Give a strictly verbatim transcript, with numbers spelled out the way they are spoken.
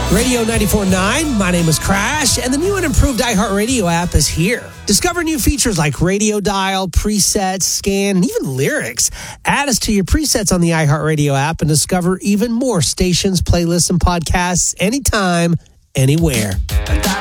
Radio ninety-four point nine, my name is Crash, and the new and improved iHeartRadio app is here. Discover new features like radio dial, presets, scan, and even lyrics. Add us to your presets on the iHeartRadio app and discover even more stations, playlists, and podcasts anytime, anywhere.